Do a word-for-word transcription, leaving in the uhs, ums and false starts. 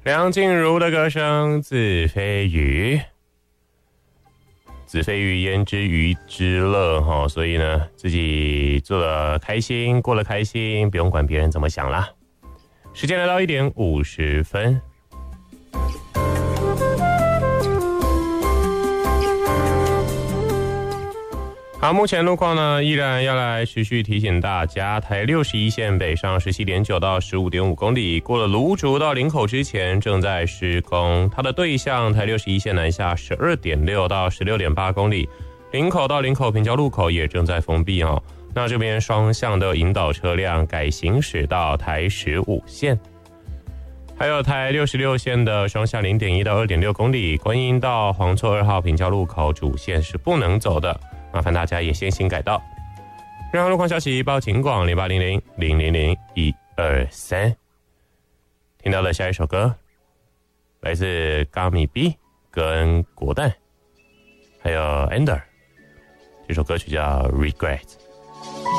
梁静茹的歌声，子非鱼，子非鱼焉知鱼之乐哈，所以呢，自己做了开心，过了开心，不用管别人怎么想啦。时间来到一点五十分。好，目前路况呢，依然要来持续提醒大家，台六十一线北上十七点九到十五点五公里，过了芦竹到林口之前正在施工。它的对向台六十一线南下十二点六到十六点八公里，林口到林口平交路口也正在封闭哦。那这边双向的引导车辆改行驶到台十五线。还有台六十六线的双向零点一到二点六公里，观音到黄厝二号平交路口主线是不能走的。麻烦大家也先行改道。任何路况消息报警广零八零零零零零一二三。听到的下一首歌，来自 Gummy B 跟国蛋，还有 Ender， 这首歌曲叫 Regret。